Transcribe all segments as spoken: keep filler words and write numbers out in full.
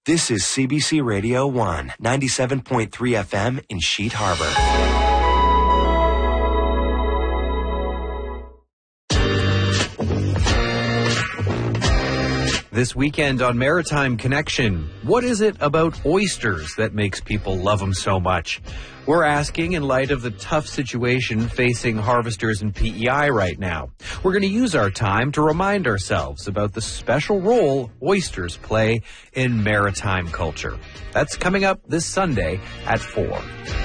This is C B C Radio one, ninety-seven point three F M in Sheet Harbor. This weekend on Maritime Connection, what is it about oysters that makes people love them so much? We're asking in light of the tough situation facing harvesters in P E I right now. We're going to use our time to remind ourselves about the special role oysters play in maritime culture. That's coming up this Sunday at four.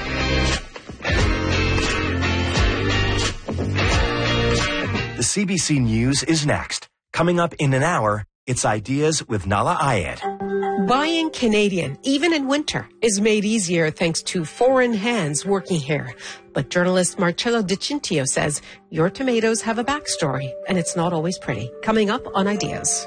The C B C News is next. Coming up in an hour, it's Ideas with Nala Ayed. Buying Canadian, even in winter, is made easier thanks to foreign hands working here. But journalist Marcello Di Cintio says your tomatoes have a backstory, and it's not always pretty. Coming up on Ideas.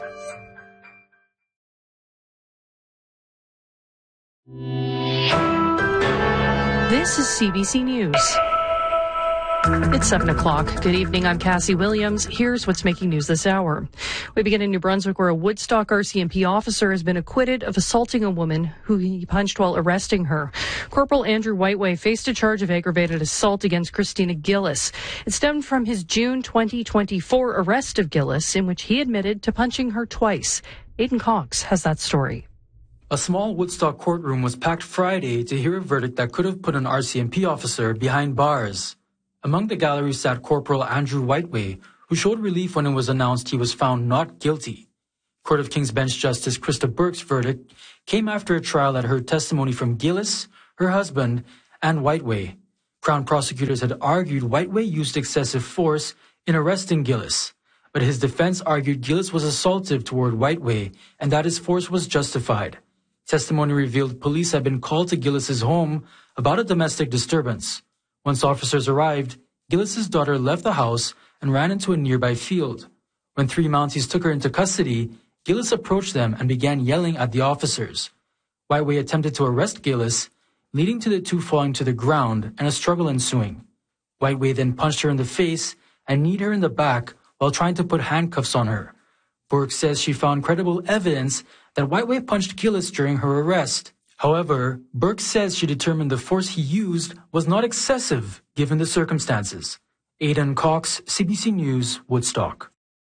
This is C B C News. It's seven o'clock. Good evening. I'm Cassie Williams. Here's what's making news this hour. We begin in New Brunswick, where a Woodstock R C M P officer has been acquitted of assaulting a woman who he punched while arresting her. Corporal Andrew Whiteway faced a charge of aggravated assault against Christina Gillis. It stemmed from his June twenty twenty-four arrest of Gillis, in which he admitted to punching her twice. Aidan Cox has that story. A small Woodstock courtroom was packed Friday to hear a verdict that could have put an R C M P officer behind bars. Among the gallery sat Corporal Andrew Whiteway, who showed relief when it was announced he was found not guilty. Court of King's Bench Justice Krista Burke's verdict came after a trial that heard testimony from Gillis, her husband, and Whiteway. Crown prosecutors had argued Whiteway used excessive force in arresting Gillis, but his defense argued Gillis was assaultive toward Whiteway and that his force was justified. Testimony revealed police had been called to Gillis's home about a domestic disturbance. Once officers arrived, Gillis's daughter left the house and ran into a nearby field. When three Mounties took her into custody, Gillis approached them and began yelling at the officers. Whiteway attempted to arrest Gillis, leading to the two falling to the ground and a struggle ensuing. Whiteway then punched her in the face and kneed her in the back while trying to put handcuffs on her. Burke says she found credible evidence that Whiteway punched Gillis during her arrest. However, Burke says she determined the force he used was not excessive given the circumstances. Aidan Cox, C B C News, Woodstock.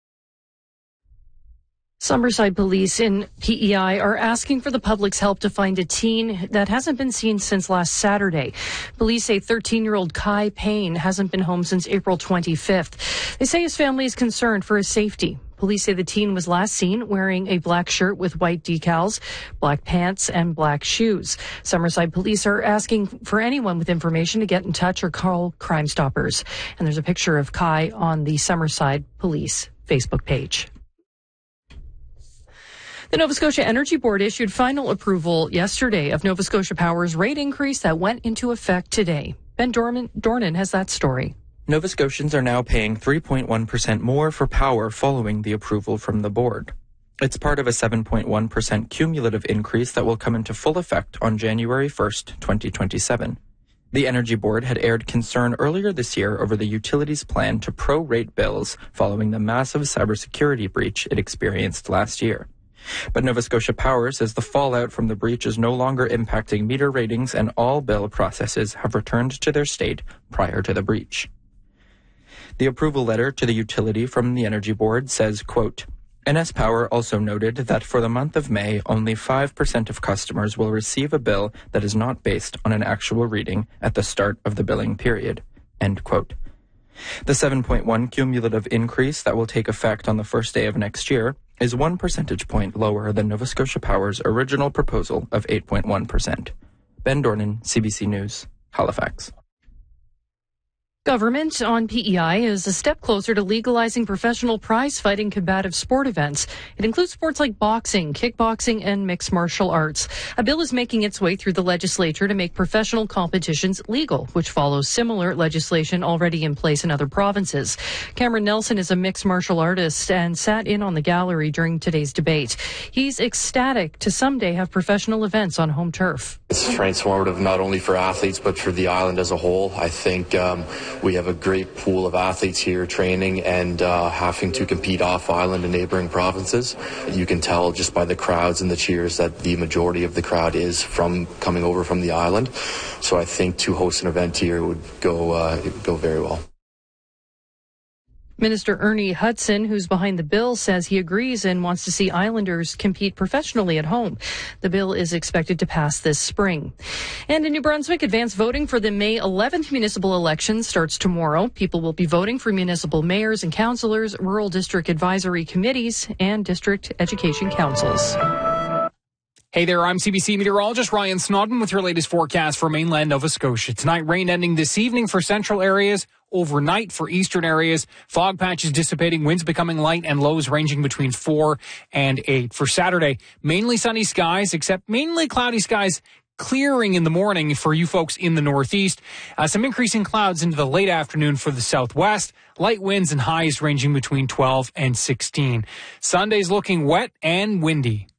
Summerside police in P E I are asking for the public's help to find a teen that hasn't been seen since last Saturday. Police say thirteen-year-old Kai Payne hasn't been home since April twenty-fifth. They say his family is concerned for his safety. Police say the teen was last seen wearing a black shirt with white decals, black pants, and black shoes. Summerside police are asking for anyone with information to get in touch or call Crime Stoppers. And there's a picture of Kai on the Summerside Police Facebook page. The Nova Scotia Energy Board issued final approval yesterday of Nova Scotia Power's rate increase that went into effect today. Ben Dorman, Dornan has that story. Nova Scotians are now paying three point one percent more for power following the approval from the board. It's part of a seven point one percent cumulative increase that will come into full effect on January first, twenty twenty-seven. The Energy Board had aired concern earlier this year over the utility's plan to prorate bills following the massive cybersecurity breach it experienced last year. But Nova Scotia Power says the fallout from the breach is no longer impacting meter ratings and all bill processes have returned to their state prior to the breach. The approval letter to the utility from the Energy Board says, quote, N S Power also noted that for the month of May, only five percent of customers will receive a bill that is not based on an actual reading at the start of the billing period, end quote. The seven point one cumulative increase that will take effect on the first day of next year is one percentage point lower than Nova Scotia Power's original proposal of eight point one percent. Ben Dornan, C B C News, Halifax. Government on P E I is a step closer to legalizing professional prize-fighting combative sport events. It includes sports like boxing, kickboxing, and mixed martial arts. A bill is making its way through the legislature to make professional competitions legal, which follows similar legislation already in place in other provinces. Cameron Nelson is a mixed martial artist and sat in on the gallery during today's debate. He's ecstatic to someday have professional events on home turf. It's transformative not only for athletes but for the island as a whole. I think um, we have a great pool of athletes here training and uh, having to compete off-island in neighboring provinces. You can tell just by the crowds and the cheers that the majority of the crowd is from coming over from the island. So I think to host an event here would go uh, go very well. Minister Ernie Hudson, who's behind the bill, says he agrees and wants to see Islanders compete professionally at home. The bill is expected to pass this spring. And in New Brunswick, advance voting for the May eleventh municipal election starts tomorrow. People will be voting for municipal mayors and councillors, rural district advisory committees, and district education councils. Hey there, I'm C B C meteorologist Ryan Snodden with your latest forecast for mainland Nova Scotia. Tonight, rain ending this evening for central areas, overnight for eastern areas, fog patches dissipating, winds becoming light, and lows ranging between four and eight. For Saturday, mainly sunny skies, except mainly cloudy skies clearing in the morning for you folks in the northeast. Uh, some increasing clouds into the late afternoon for the southwest. Light winds and highs ranging between twelve and sixteen. Sunday's looking wet and windy.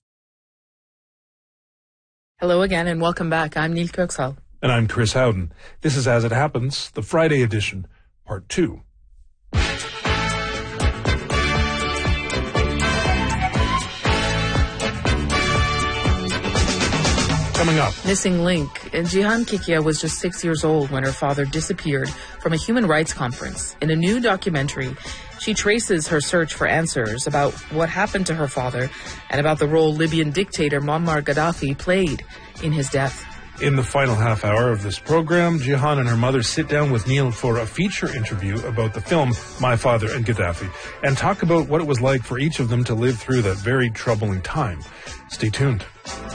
Hello again and welcome back. I'm Neil Kirksall. And I'm Chris Howden. This is As It Happens, the Friday edition, part two. Coming up. Missing link. Jihan Kikia was just six years old when her father disappeared from a human rights conference. In a new documentary, she traces her search for answers about what happened to her father and about the role Libyan dictator Muammar Gaddafi played in his death. In the final half hour of this program, Jihan and her mother sit down with Neil for a feature interview about the film My Father and Gaddafi and talk about what it was like for each of them to live through that very troubling time. Stay tuned.